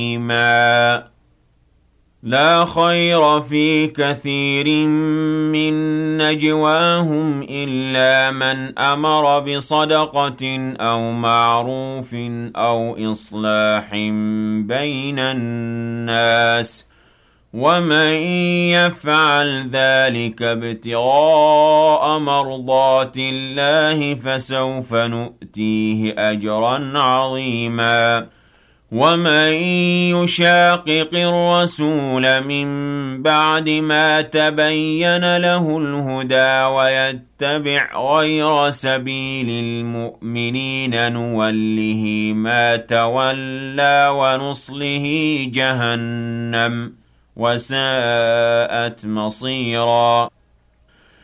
عظيما لا خير في كثير من نجواهم إلا من أمر بصدقة أو معروف أو إصلاح بين الناس ومن يفعل ذلك ابتغاء مرضات الله فسوف نؤتيه أجرا عظيما ومن يشاقق الرسول من بعد ما تبين له الهدى ويتبع غير سبيل المؤمنين نوله ما تولى ونصله جهنم وساءت مصيرا